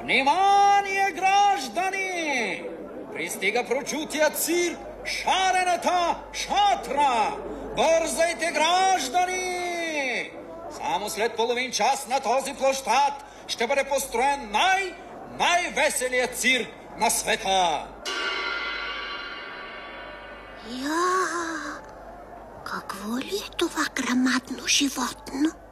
Внимание, граждани! Пристига прочутия цирк Шарената шатра! Бързайте, граждани! Само след половин час на този площад ще бъде построен най-веселият цирк на света! Какво ли е това грамадно животно?